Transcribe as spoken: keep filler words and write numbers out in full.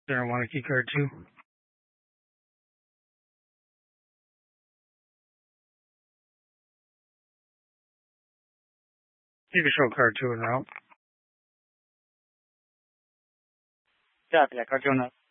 There, I want a key card too. You can show card two in route. Copy that. Card two in route.